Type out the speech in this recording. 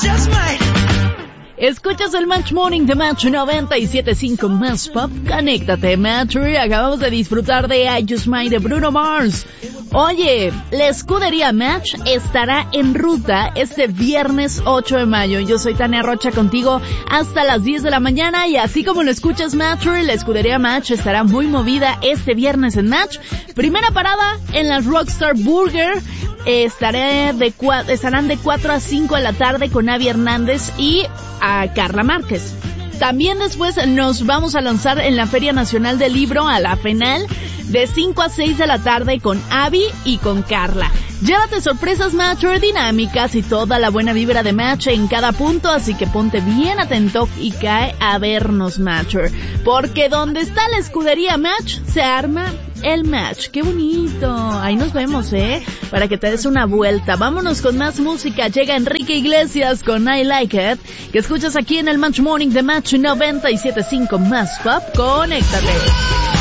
just might. Escuchas el Match Morning de Match 97.5 Más Pop. Conéctate, Matcher. Acabamos de disfrutar de I Just Might de Bruno Mars. Oye, la escudería Match estará en ruta este viernes 8 de mayo. Yo soy Tania Rocha contigo hasta las 10 de la mañana y así como lo escuchas, Matcher, la escudería Match estará muy movida este viernes en Match. Primera parada en la Rockstar Burger. Estarán de 4 a 5 de la tarde con Abby Hernández y a Carla Márquez. También después nos vamos a lanzar en la Feria Nacional del Libro a la FENAL de 5 a 6 de la tarde con Abby y con Carla. Llévate sorpresas Matcher, dinámicas y toda la buena vibra de Match en cada punto, así que ponte bien atento y cae a vernos, Matcher. Porque donde está la escudería Match, se arma el Match. ¡Qué bonito! Ahí nos vemos, para que te des una vuelta. Vámonos con más música. Llega Enrique Iglesias con I Like It, que escuchas aquí en el Match Morning de Match 97.5 Más Pop. Conéctate.